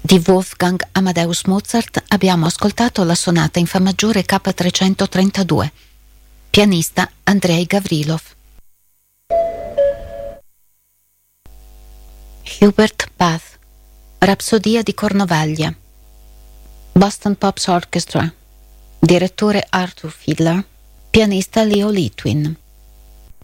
Di Wolfgang Amadeus Mozart abbiamo ascoltato la sonata in fa maggiore K332. Pianista Andrei Gavrilov. Hubert Bath, Rapsodia di Cornovaglia. Boston Pops Orchestra. Direttore Arthur Fiedler. Pianista Leo Litwin.